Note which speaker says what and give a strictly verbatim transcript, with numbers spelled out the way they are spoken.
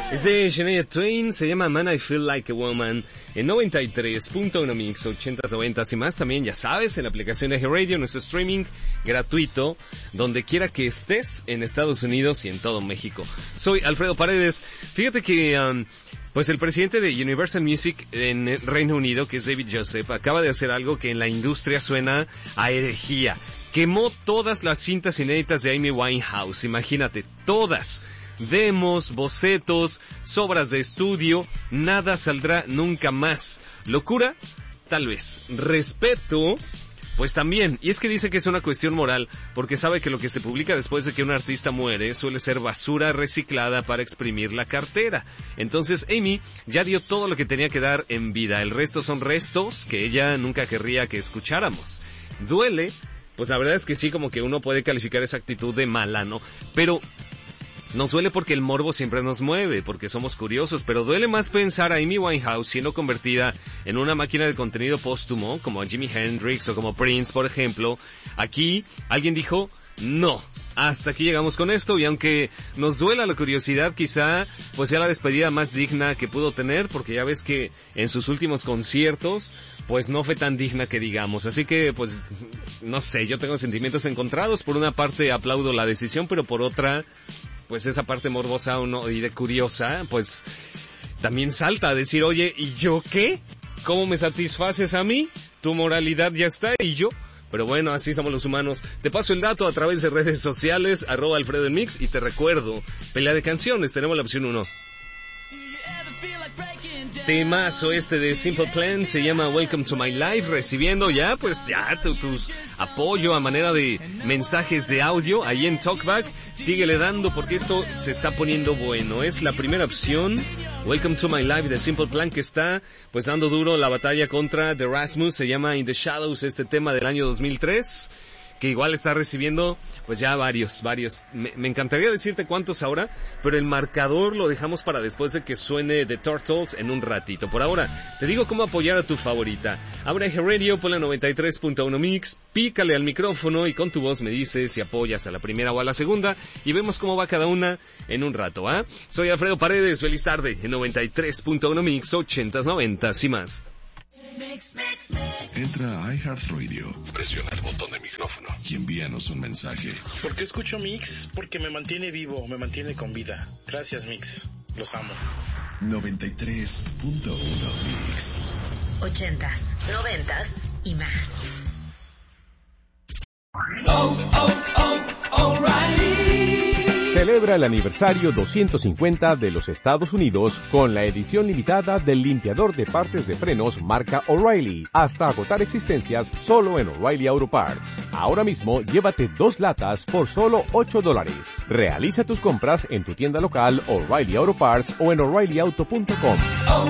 Speaker 1: Es de Shania Twain, se llama Man I Feel Like a Woman, en noventa y tres punto uno Mix, ochentas, noventas y más. También, ya sabes, en la aplicación de G-Radio, nuestro streaming gratuito, donde quiera que estés, en Estados Unidos y en todo México. Soy Alfredo Paredes. Fíjate que, um, pues el presidente de Universal Music en el Reino Unido, que es David Joseph, acaba de hacer algo que en la industria suena a herejía. Quemó todas las cintas inéditas de Amy Winehouse, imagínate, todas. Demos, bocetos, sobras de estudio, nada saldrá nunca más. ¿Locura? Tal vez. ¿Respeto? Pues también. Y es que dice que es una cuestión moral, porque sabe que lo que se publica después de que un artista muere suele ser basura reciclada para exprimir la cartera. Entonces Amy ya dio todo lo que tenía que dar en vida. El resto son restos que ella nunca querría que escucháramos. ¿Duele? Pues la verdad es que sí, como que uno puede calificar esa actitud de mala, ¿no? Pero nos duele porque el morbo siempre nos mueve, porque somos curiosos, pero duele más pensar a Amy Winehouse siendo convertida en una máquina de contenido póstumo, como Jimi Hendrix o como Prince, por ejemplo. Aquí alguien dijo, no, hasta aquí llegamos con esto, y aunque nos duela la curiosidad, quizá pues sea la despedida más digna que pudo tener, porque ya ves que en sus últimos conciertos pues no fue tan digna que digamos. Así que pues no sé, yo tengo sentimientos encontrados. Por una parte aplaudo la decisión, pero por otra, pues esa parte morbosa uno y de curiosa, pues también salta a decir, oye, ¿y yo qué? ¿Cómo me satisfaces a mí? Tu moralidad ya está, ¿y yo? Pero bueno, así somos los humanos. Te paso el dato a través de redes sociales, arroba Alfredo el Mix, y te recuerdo, pelea de canciones, tenemos la opción uno. Temazo este de Simple Plan, se llama Welcome to My Life, recibiendo ya, pues ya tu, tus apoyo a manera de mensajes de audio ahí en Talkback. Síguele dando porque esto se está poniendo bueno. Es la primera opción, Welcome to My Life de Simple Plan, que está pues dando duro la batalla contra The Rasmus. Se llama In the Shadows, este tema del año dos mil tres, que igual está recibiendo pues ya varios, varios. Me, me encantaría decirte cuántos ahora, pero el marcador lo dejamos para después de que suene The Turtles en un ratito. Por ahora, te digo cómo apoyar a tu favorita. Abre G-Radio, ponle noventa y tres punto uno Mix, pícale al micrófono y con tu voz me dices si apoyas a la primera o a la segunda, y vemos cómo va cada una en un rato, ¿ah? Soy Alfredo Paredes, feliz tarde en noventa y tres punto uno Mix, ochentas, noventas y más.
Speaker 2: Entra a iHeartRadio, presiona el botón de micrófono y envíanos un mensaje.
Speaker 3: ¿Por qué escucho Mix? Porque me mantiene vivo, me mantiene con vida. Gracias, Mix. Los amo.
Speaker 2: noventa y tres punto uno Mix.
Speaker 4: Ochentas, noventas y más.
Speaker 5: Oh, oh, oh, O'Reilly.
Speaker 6: Celebra el aniversario doscientos cincuenta de los Estados Unidos con la edición limitada del limpiador de partes de frenos marca O'Reilly, hasta agotar existencias solo en O'Reilly Auto Parts. Ahora mismo llévate dos latas por solo ocho dólares. Realiza tus compras en tu tienda local O'Reilly Auto Parts o en O'Reilly Auto punto com.